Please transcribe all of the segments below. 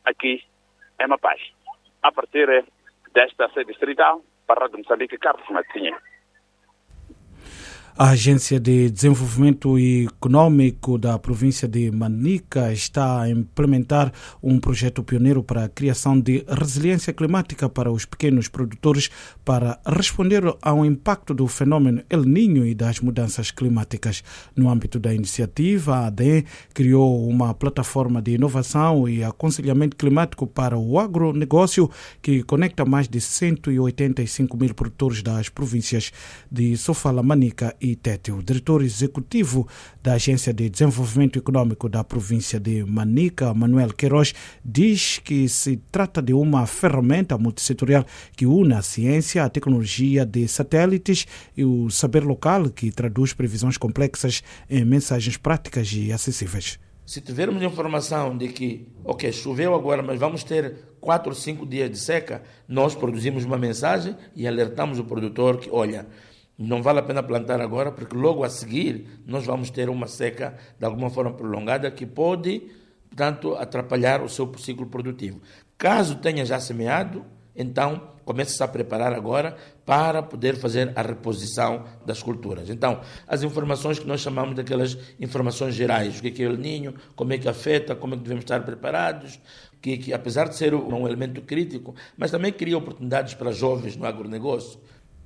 aqui em Mapai. A partir desta sede distrital, para a Rádio Moçambique, Carlos Matinha. A Agência de Desenvolvimento Econômico da província de Manica está a implementar um projeto pioneiro para a criação de resiliência climática para os pequenos produtores para responder ao impacto do fenômeno El Niño e das mudanças climáticas. No âmbito da iniciativa, a ADEM criou uma plataforma de inovação e aconselhamento climático para o agronegócio que conecta mais de 185 mil produtores das províncias de Sofala, Manica e Tete. O diretor executivo da Agência de Desenvolvimento Econômico da província de Manica, Manuel Queiroz, diz que se trata de uma ferramenta multissetorial que une a ciência, a tecnologia de satélites e o saber local, que traduz previsões complexas em mensagens práticas e acessíveis. Se tivermos informação de que, choveu agora, mas vamos ter 4 ou 5 dias de seca, nós produzimos uma mensagem e alertamos o produtor que, não vale a pena plantar agora, porque logo a seguir nós vamos ter uma seca de alguma forma prolongada que pode, portanto, atrapalhar o seu ciclo produtivo. Caso tenha já semeado, então comece-se a preparar agora para poder fazer a reposição das culturas. Então, as informações que nós chamamos daquelas informações gerais, o que é o El Niño, como é que afeta, como é que devemos estar preparados, que apesar de ser um elemento crítico, mas também cria oportunidades para jovens no agronegócio.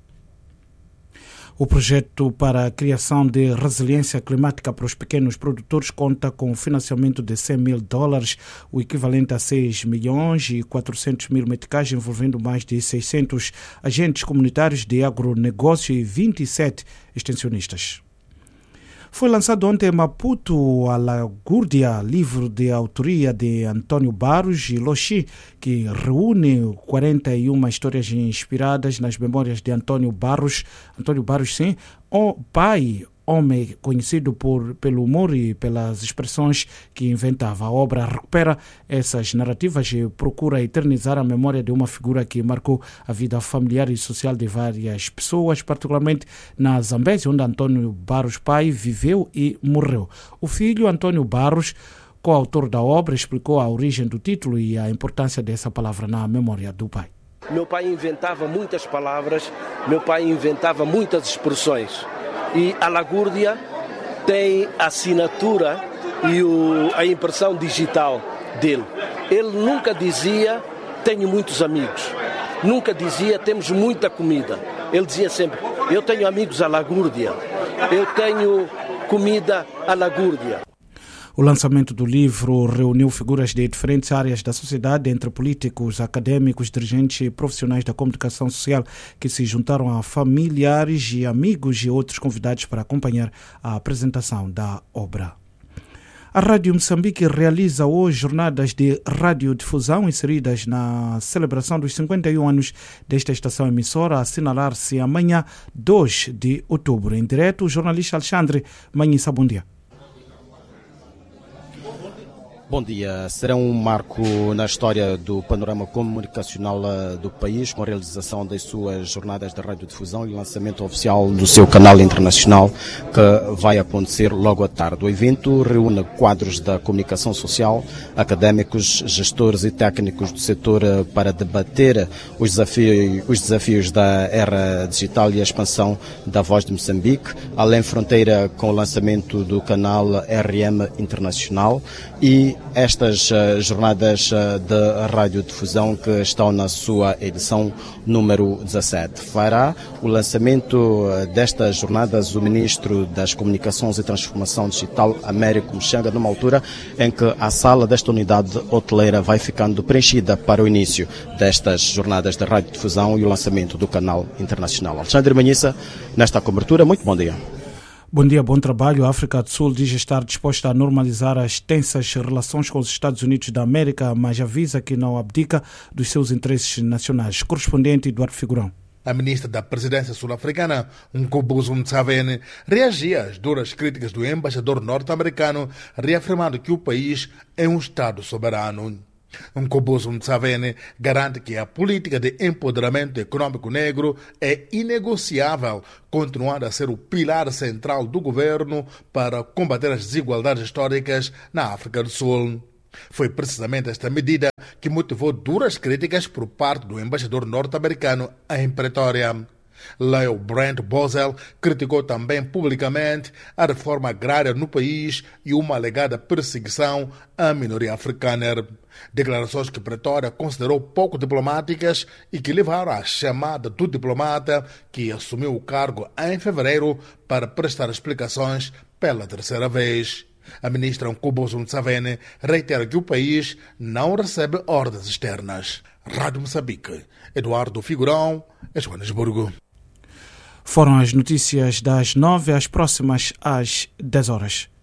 O projeto para a criação de resiliência climática para os pequenos produtores conta com um financiamento de $100 mil, o equivalente a 6 milhões e 400 mil meticais, envolvendo mais de 600 agentes comunitários de agronegócio e 27 extensionistas. Foi lançado ontem em Maputo a Lagúrdia, livro de autoria de Antônio Barros e Loxi, que reúne 41 histórias inspiradas nas memórias de Antônio Barros, sim, o pai, homem conhecido pelo humor e pelas expressões que inventava. A obra recupera essas narrativas e procura eternizar a memória de uma figura que marcou a vida familiar e social de várias pessoas, particularmente na Zambésia, onde Antônio Barros pai viveu e morreu. O filho, Antônio Barros, coautor da obra, explicou a origem do título e a importância dessa palavra na memória do pai. Meu pai inventava muitas palavras, meu pai inventava muitas expressões. E a Lagúrdia tem a assinatura e a impressão digital dele. Ele nunca dizia, tenho muitos amigos. Nunca dizia, temos muita comida. Ele dizia sempre, eu tenho amigos à Lagúrdia. Eu tenho comida à Lagúrdia. O lançamento do livro reuniu figuras de diferentes áreas da sociedade, entre políticos, acadêmicos, dirigentes e profissionais da comunicação social, que se juntaram a familiares e amigos e outros convidados para acompanhar a apresentação da obra. A Rádio Moçambique realiza hoje jornadas de radiodifusão inseridas na celebração dos 51 anos desta estação emissora, a assinalar-se amanhã, 2 de outubro. Em direto, o jornalista Alexandre Manhissa, bom dia. Bom dia. Será um marco na história do panorama comunicacional do país, com a realização das suas jornadas de radiodifusão e lançamento oficial do seu canal internacional, que vai acontecer logo à tarde. O evento reúne quadros da comunicação social, académicos, gestores e técnicos do setor para debater os desafios da era digital e a expansão da Voz de Moçambique, além fronteira com o lançamento do canal RM Internacional e estas jornadas de radiodifusão que estão na sua edição número 17. Fará o lançamento destas jornadas o Ministro das Comunicações e Transformação Digital, Américo Mchanga, numa altura em que a sala desta unidade hoteleira vai ficando preenchida para o início destas jornadas de radiodifusão e o lançamento do canal internacional. Alexandre Manhissa, nesta cobertura, muito bom dia. Bom dia, bom trabalho. A África do Sul diz estar disposta a normalizar as tensas relações com os Estados Unidos da América, mas avisa que não abdica dos seus interesses nacionais. Correspondente Eduardo Figurão. A ministra da Presidência sul-africana, Nkobuzo Ntshavheni, reagia às duras críticas do embaixador norte-americano, reafirmando que o país é um Estado soberano. Nkobuzo Ntshavheni garante que a política de empoderamento econômico negro é inegociável, continuando a ser o pilar central do governo para combater as desigualdades históricas na África do Sul. Foi precisamente esta medida que motivou duras críticas por parte do embaixador norte-americano em Pretória. Leo Brent Bozell criticou também publicamente a reforma agrária no país e uma alegada perseguição à minoria africana. Declarações que Pretória considerou pouco diplomáticas e que levaram à chamada do diplomata que assumiu o cargo em fevereiro para prestar explicações pela terceira vez. A ministra Nkubuzo Ntshavheni reitera que o país não recebe ordens externas. Rádio Moçambique, Eduardo Figurão, Joanesburgo. Foram as notícias das 9, as próximas às 10 horas.